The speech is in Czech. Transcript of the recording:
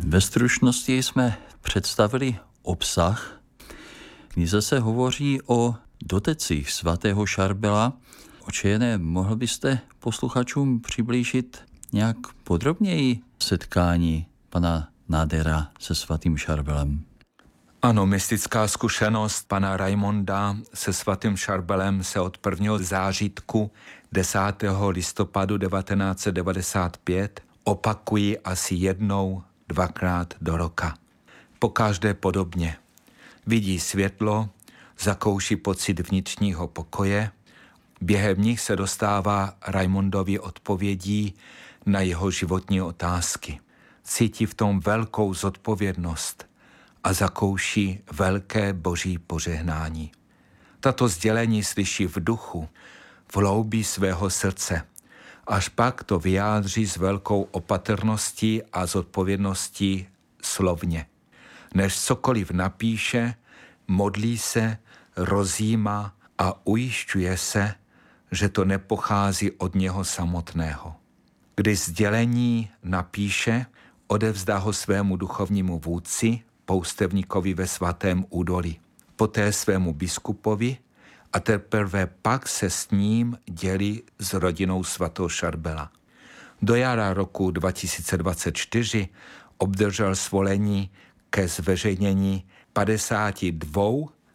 Ve stručnosti jsme představili obsah. V knize se hovoří o dotecích svatého Šarbela. Očejené, mohl byste posluchačům přiblížit nějak podrobněji setkání pana Nádera se svatým Šarbelem? Ano, mystická zkušenost pana Raimonda se svatým Šarbelem se od prvního zářitku 10. listopadu 1995 opakují asi jednou, dvakrát do roka. Pokaždé podobně. Vidí světlo, zakouší pocit vnitřního pokoje, během nich se dostává Raimondovi odpovědí na jeho životní otázky. Cítí v tom velkou zodpovědnost a zakouší velké boží požehnání. Tato sdělení slyší v duchu, v hloubí svého srdce, až pak to vyjádří s velkou opatrností a zodpovědností slovně. Než cokoliv napíše, modlí se, rozjímá a ujišťuje se, že to nepochází od něho samotného. Když sdělení napíše, odevzdá ho svému duchovnímu vůdci, poustevníkovi ve Svatém údolí, poté svému biskupovi a teprve pak se s ním dělí s rodinou svatého Šarbela. Do jara roku 2024 obdržel svolení ke zveřejnění 52